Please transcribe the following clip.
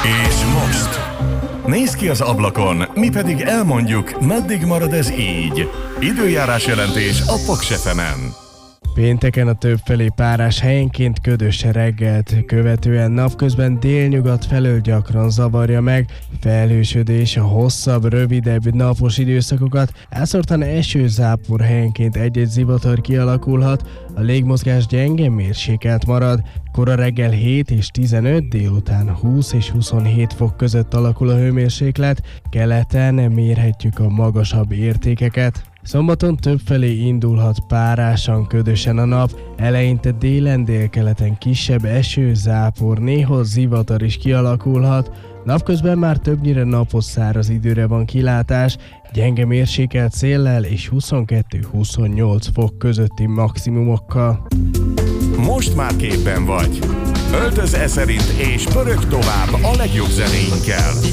És most nézz ki az ablakon, mi pedig elmondjuk, meddig marad ez így. Időjárás jelentés a Paks FM-en. Pénteken a többfelé párás, helyenként ködös reggelt követően napközben délnyugat felől gyakran zavarja meg. Felhősödés, a hosszabb, rövidebb napos időszakokat, elszórtan esőzápor, helyenként egy-egy zivatar kialakulhat, a légmozgás gyenge, mérsékelt marad, kora reggel 7 és 15, délután 20 és 27 fok között alakul a hőmérséklet, keleten mérhetjük a magasabb értékeket. Szombaton többfelé indulhat párásan, ködösen a nap, eleinte délen, délkeleten kisebb eső, zápor, néha zivatar is kialakulhat, napközben már többnyire napos, száraz időre van kilátás, gyenge mérsékelt széllel és 22-28 fok közötti maximumokkal. Most már képben vagy. Öltöz e szerint és pörög tovább a legjobb zenéinkkel.